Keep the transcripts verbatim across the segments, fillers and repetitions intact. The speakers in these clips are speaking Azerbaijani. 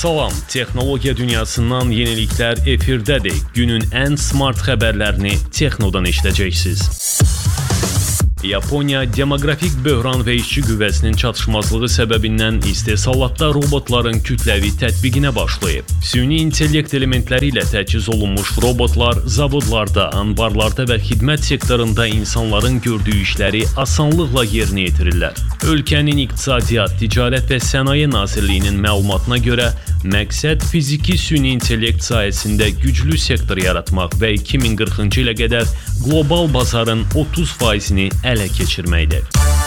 Salam, texnologiya dünyasından yeniliklər efirdədir. Günün ən smart xəbərlərini Texnodan eşidəcəksiniz. Yaponiya demoqrafik böhran və işçi qüvvəsinin çatışmazlığı səbəbindən istehsalatda robotların kütləvi tətbiqinə başlayıb. Süni intellekt elementləri ilə təchiz olunmuş robotlar zavodlarda, anbarlarda və xidmət sektorunda insanların gördüyü işləri asanlıqla yerinə yetirirlər. Ölkənin İqtisadiyyat, Ticarət və Sənaye Nazirliyinin məlumatına görə, məqsəd fiziki süni intellekt sayəsində güclü sektor yaratmaq və iki min qırxıncı ilə qədər qlobal bazarın otuz faizini ələ keçirməkdir.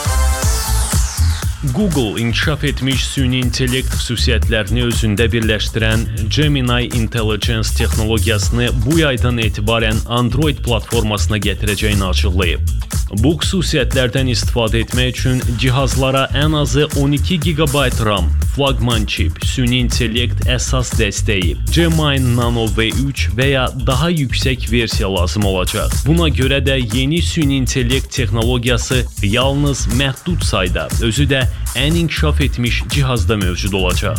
Google inkişaf etmiş süni intellekt xüsusiyyətlərini özündə birləşdirən Gemini Intelligence texnologiyasını bu yaydan etibarən Android platformasına gətirəcəyini açıqlayıb. Bu xüsusiyyətlərdən istifadə etmək üçün cihazlara ən azı on iki gigabayt RAM, flagman çip, süni intellekt əsas dəstəyi, Gemini Nano V üç və ya daha yüksək versiya lazım olacaq. Buna görə də yeni süni intellekt texnologiyası yalnız məhdud sayda, özü də ən inkişaf etmiş cihazda mövcud olacaq.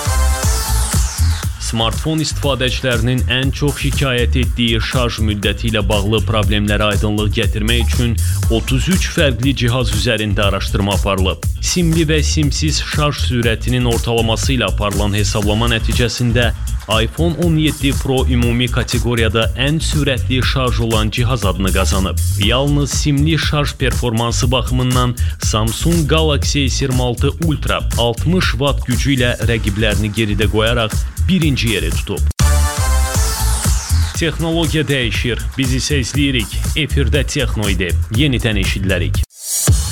Smartfon istifadəçilərinin ən çox şikayət etdiyi şarj müddəti ilə bağlı problemlərə aydınlıq gətirmək üçün otuz üç fərqli cihaz üzərində araşdırma aparılıb. Simli və simsiz şarj sürətinin ortalaması ilə aparılan hesablama nəticəsində iPhone on yeddi Pro ümumi kateqoriyada ən sürətli şarj olan cihaz adını qazanıb. Yalnız simli şarj performansı baxımından Samsung Galaxy S iyirmi altı Ultra altmış watt gücü ilə rəqiblərini geridə qoyaraq birinci yeri tutub. Texnologiya dəyişir, biz isə izləyirik. Efirdə Texno idi. Yenidən eşidilərik.